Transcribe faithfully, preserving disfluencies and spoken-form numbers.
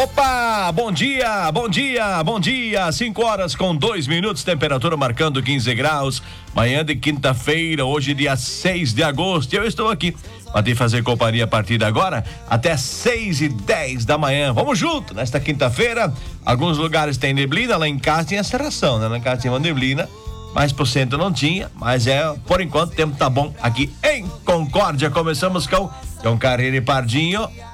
Opa, bom dia, bom dia, bom dia, cinco horas com dois minutos, temperatura marcando quinze graus, manhã de quinta-feira, hoje dia seis de agosto, eu estou aqui para te fazer companhia a partir de agora, até seis e dez da manhã, vamos junto, nesta quinta-feira, alguns lugares tem neblina, lá em casa tinha serração, né, lá em casa tinha uma neblina, mais por cento não tinha, mas é, por enquanto o tempo tá bom aqui em Concórdia, começamos com João Carreiro e Pardinho.